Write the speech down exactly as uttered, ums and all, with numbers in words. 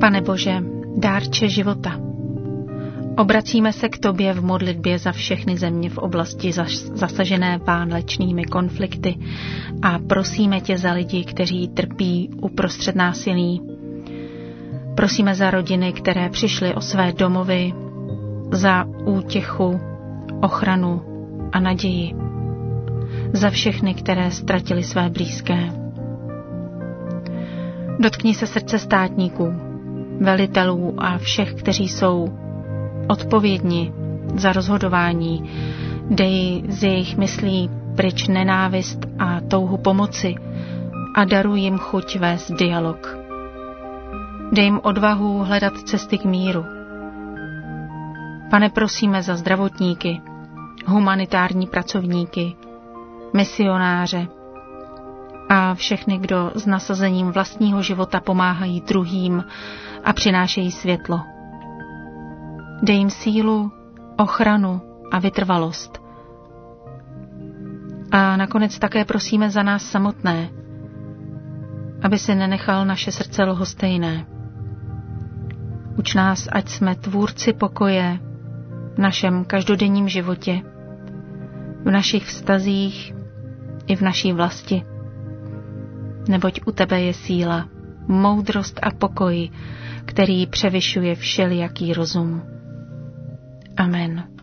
Pane Bože, dárče života, obracíme se k Tobě v modlitbě za všechny země v oblasti zasažené válečnými konflikty a prosíme Tě za lidi, kteří trpí uprostřed násilí. Prosíme za rodiny, které přišly o své domovy, za útěchu, ochranu a naději. Za všechny, které ztratili své blízké. Dotkni se srdce státníků, velitelů a všech, kteří jsou odpovědní za rozhodování. Dej z jejich myslí pryč nenávist a touhu pomoci a daruj jim chuť vést dialog. Dej jim odvahu hledat cesty k míru. Pane, prosíme za zdravotníky, humanitární pracovníky, misionáře a všechny, kdo s nasazením vlastního života pomáhají druhým a přinášejí světlo. Dej jim sílu, ochranu a vytrvalost. A nakonec také prosíme za nás samotné, aby si nenechal naše srdce lhostejné. Uč nás, ať jsme tvůrci pokoje v našem každodenním životě, v našich vztazích i v naší vlasti. Neboť u Tebe je síla, moudrost a pokoj, který převyšuje všelijaký rozum. Amen.